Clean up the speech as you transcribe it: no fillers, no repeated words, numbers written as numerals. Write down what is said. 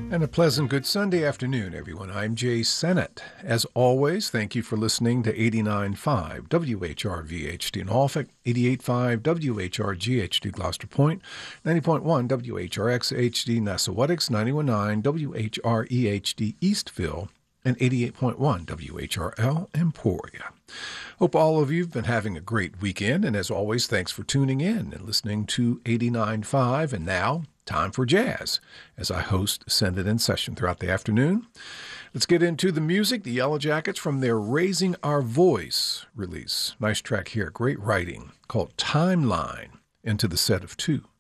And a pleasant good Sunday afternoon, everyone. I'm Jay Sennett. As always, thank you for listening to 89.5 WHRVHD Norfolk, 88.5 WHRGHD Gloucester Point, 90.1 WHRXHD Nassauwetix, 91.9 WHREHD Eastville, and 88.1 WHRL Emporia. Hope all of you have been having a great weekend, and as always, thanks for tuning in and listening to 89.5, and now time for jazz, as I host Send It In session throughout the afternoon. Let's get into the music. The Yellow Jackets from their Raising Our Voice release. Nice track here, great writing, called Timeline, into the set of two.